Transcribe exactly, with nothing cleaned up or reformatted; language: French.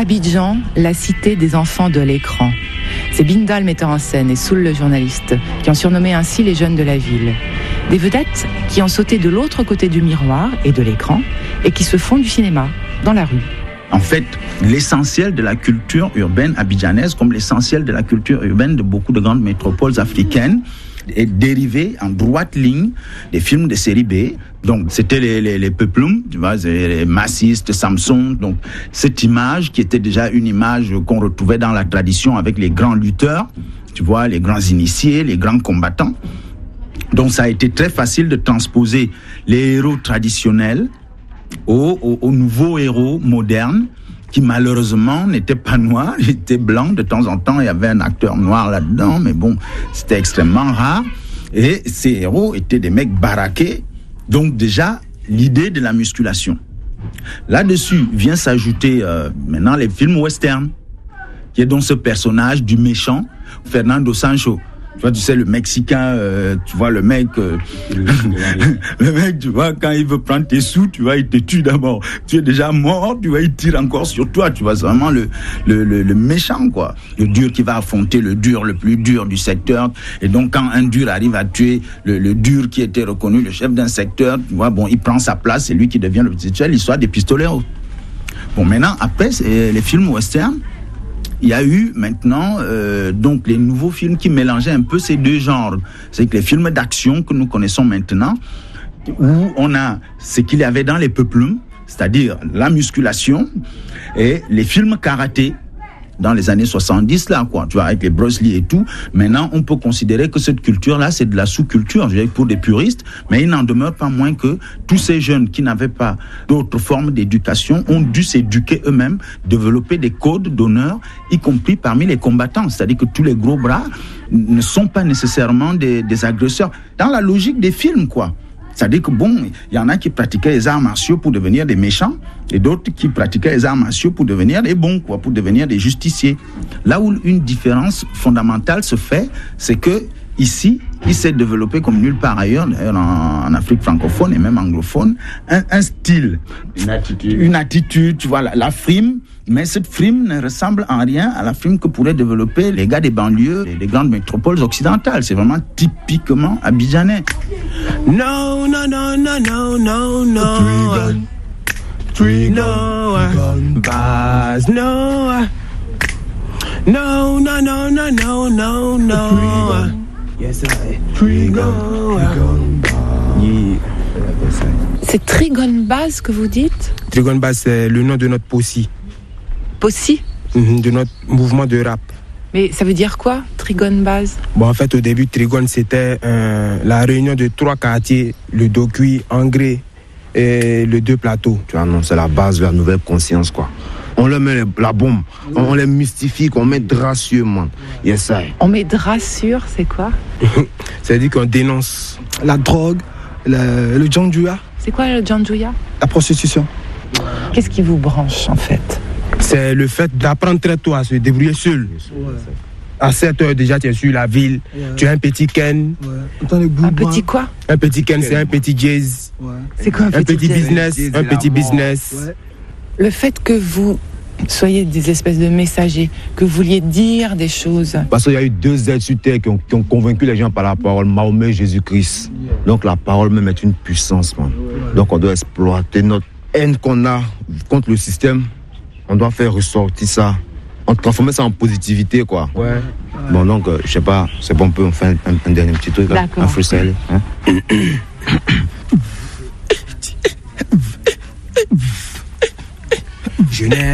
Abidjan, la cité des enfants de l'écran. C'est Binda le metteur en scène et Soul le journaliste qui ont surnommé ainsi les jeunes de la ville. Des vedettes qui ont sauté de l'autre côté du miroir et de l'écran et qui se font du cinéma dans la rue. En fait, l'essentiel de la culture urbaine abidjanaise, comme l'essentiel de la culture urbaine de beaucoup de grandes métropoles africaines, est dérivé en droite ligne des films de série B. Donc, c'était les, les, les peuplums, tu vois, les massistes, Samson. Donc, cette image qui était déjà une image qu'on retrouvait dans la tradition avec les grands lutteurs, tu vois, les grands initiés, les grands combattants. Donc, ça a été très facile de transposer les héros traditionnels aux, aux, aux nouveaux héros modernes qui malheureusement n'étaient pas noirs, ils étaient blancs. De temps en temps, il y avait un acteur noir là-dedans, mais bon, c'était extrêmement rare. Et ces héros étaient des mecs baraqués. Donc déjà, l'idée de la musculation. Là-dessus vient s'ajouter euh, maintenant les films western, qui est donc ce personnage du méchant, Fernando Sancho. Tu vois, tu sais, le Mexicain, euh, tu vois, le mec, euh, le mec, tu vois, quand il veut prendre tes sous, tu vois, il te tue d'abord. Tu es déjà mort, tu vois, il tire encore sur toi, tu vois, c'est vraiment le, le, le, le méchant, quoi. Le dur qui va affronter le dur, le plus dur du secteur. Et donc, quand un dur arrive à tuer le, le dur qui était reconnu, le chef d'un secteur, tu vois, bon, il prend sa place, c'est lui qui devient le petit chef, l'histoire des pistoleros. Bon, maintenant, après, c'est les films western. Il y a eu maintenant euh, donc les nouveaux films qui mélangeaient un peu ces deux genres. C'est que les films d'action que nous connaissons maintenant, où on a ce qu'il y avait dans les peuplums, c'est-à-dire la musculation, et les films karaté dans les années soixante-dix, là, quoi, tu vois, avec les Bruce Lee et tout. Maintenant, on peut considérer que cette culture-là, c'est de la sous-culture, je dirais, pour des puristes, mais il n'en demeure pas moins que tous ces jeunes qui n'avaient pas d'autres formes d'éducation ont dû s'éduquer eux-mêmes, développer des codes d'honneur, y compris parmi les combattants. C'est-à-dire que tous les gros bras ne sont pas nécessairement des, des agresseurs. Dans la logique des films, quoi. C'est-à-dire que bon, il y en a qui pratiquaient les arts martiaux pour devenir des méchants et d'autres qui pratiquaient les arts martiaux pour devenir des bons, quoi, pour devenir des justiciers. Là où une différence fondamentale se fait, c'est que ici, il s'est développé comme nulle part ailleurs, d'ailleurs en, en Afrique francophone et même anglophone, un, un style, une attitude, une attitude, tu vois, la, la frime. Mais cette frime ne ressemble en rien à la frime que pourraient développer les gars des banlieues et des grandes métropoles occidentales. C'est vraiment typiquement abidjanais. No, no, no, no, no, no, no. Three gun, no, gun, bars, no. No, no, no, no, no, no, no. Yes, I. Three gun, yeah. C'est Trigon Baz que vous dites? Trigon Baz, c'est le nom de notre possi. Possi? Mm-hmm, de notre mouvement de rap. Mais ça veut dire quoi, Trigon Baz? Bon, en fait, au début, Trigon, c'était euh, la réunion de trois quartiers, le Dokui, Angré et le Deux Plateaux. Tu vois, non, c'est la base de la nouvelle conscience, quoi. On leur met la bombe, on, on les mystifie, on met drap sur, man. Yes, I. On met drap sur, c'est quoi? C'est-à-dire qu'on dénonce la drogue, le, le Djandjouya. C'est quoi le Djandjouya? La prostitution. Qu'est-ce qui vous branche, en fait? C'est le fait d'apprendre très tôt à se débrouiller seul. Ouais. À sept heures déjà, tu es sur la ville, ouais. Tu as un petit Ken. Ouais. Un petit quoi? Un petit Ken, c'est un petit jazz. Ouais. C'est quoi un, un petit, petit business? Jazz, un petit business. Ouais. Le fait que vous soyez des espèces de messagers, que vous vouliez dire des choses. Parce qu'il y a eu deux êtres sur terre qui ont, qui ont convaincu les gens par la parole, Mahomet et Jésus-Christ. Yeah. Donc la parole même est une puissance, man. Ouais. Donc on doit exploiter notre haine qu'on a contre le système. On doit faire ressortir ça, on transformer ça en positivité, quoi. Ouais. Bon, donc, euh, je sais pas, c'est bon, on peut faire un, un, un dernier petit truc, là, un freestyle. Hein? Je n'ai